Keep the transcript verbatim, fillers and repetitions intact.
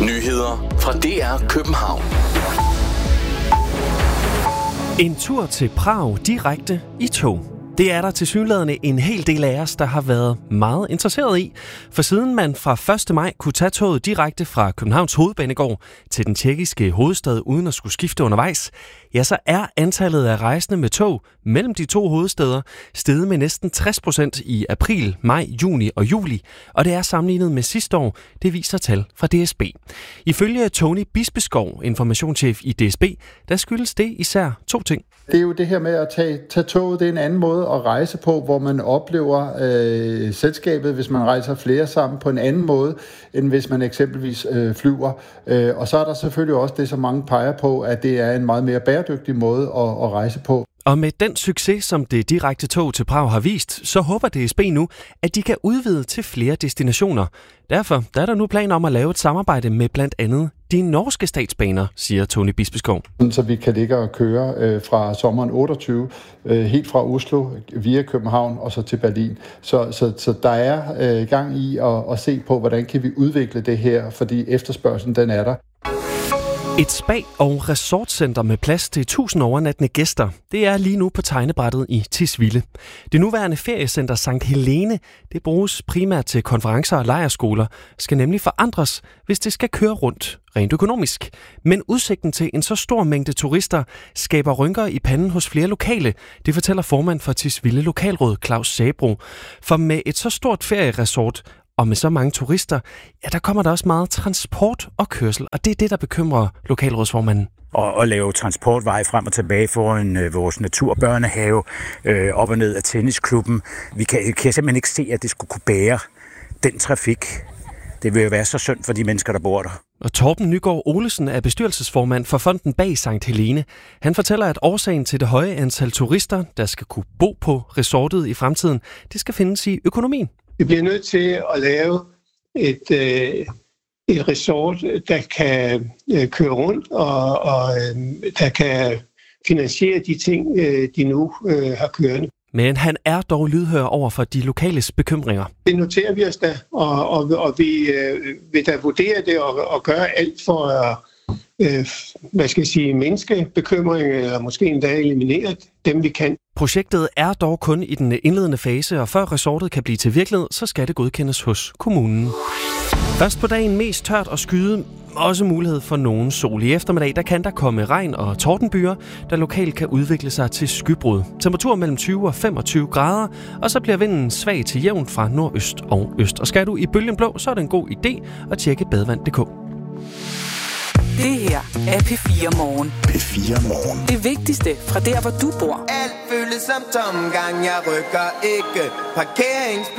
Nyheder fra D R København. En tur til Prag direkte i tog. Det er der tilsyneladende en hel del af os, der har været meget interesseret i. For siden man fra første maj kunne tage toget direkte fra Københavns Hovedbanegård til den tjekkiske hovedstad uden at skulle skifte undervejs, ja, så er antallet af rejsende med tog mellem de to hovedstæder steget med næsten tres procent i april, maj, juni og juli. Og det er sammenlignet med sidste år, det viser tal fra D S B. Ifølge Tony Bispeskov, informationschef i D S B, der skyldes det især to ting. Det er jo det her med at tage, tage toget, det er en anden måde at rejse på, hvor man oplever øh, selskabet, hvis man rejser flere sammen, på en anden måde, end hvis man eksempelvis øh, flyver. Øh, og så er der selvfølgelig også det, som mange peger på, at det er en meget mere bæredygtig måde at, at rejse på. Og med den succes, som det direkte tog til Prag har vist, så håber D S B nu, at de kan udvide til flere destinationer. Derfor der er der nu planer om at lave et samarbejde med blandt andet de norske statsbaner, siger Tony Bispeskov. Så vi kan ligge og køre øh, fra sommeren otteogtyve, øh, helt fra Oslo via København og så til Berlin. Så, så, så der er øh, gang i at, at se på, hvordan kan vi udvikle det her, fordi efterspørgselen den er der. Et spa- og resortcenter med plads til tusind overnattende gæster, det er lige nu på tegnebrættet i Tisvilde. Det nuværende feriecenter Sankt Helene, det bruges primært til konferencer og lejrskoler, skal nemlig forandres, hvis det skal køre rundt rent økonomisk. Men udsigten til en så stor mængde turister skaber rynker i panden hos flere lokale, det fortæller formand for Tisvilde Lokalråd Claus Sabro. For med et så stort ferieresort og med så mange turister, ja, der kommer der også meget transport og kørsel, og det er det, der bekymrer lokalrådsformanden. Og at lave transportvej frem og tilbage foran øh, vores naturbørnehave, øh, op og ned af tennisklubben. Vi kan, kan simpelthen ikke se, at det skulle kunne bære den trafik. Det vil jo være så synd for de mennesker, der bor der. Og Torben Nygaard Olesen er bestyrelsesformand for fonden bag Sankt Helene. Han fortæller, at årsagen til det høje antal turister, der skal kunne bo på resortet i fremtiden, det skal findes i økonomien. Vi bliver nødt til at lave et, øh, et resort, der kan øh, køre rundt og, og øh, der kan finansiere de ting, øh, de nu øh, har kørende. Men han er dog lydhør over for de lokales bekymringer. Det noterer vi os da, og, og, og vi øh, vil da vurdere det og, og gøre alt for at øh, hvad skal jeg sige, mindske bekymringer, eller måske endda eliminere dem, vi kan. Projektet er dog kun i den indledende fase, og før resortet kan blive til virkelighed, så skal det godkendes hos kommunen. Først på dagen mest tørt og skyde, også mulighed for nogen sol. I eftermiddag der kan der komme regn og tordenbyer, der lokalt kan udvikle sig til skybrud. Temperatur mellem tyve og femogtyve grader, og så bliver vinden svag til jævn fra nordøst og øst. Og skal du i bølgen blå, så er det en god idé at tjekke badevand punktum d k. Det her er P fire Morgen. P fire Morgen. Det vigtigste fra der, hvor du bor. Alt føles som tomgang, jeg rykker ikke. Parkerings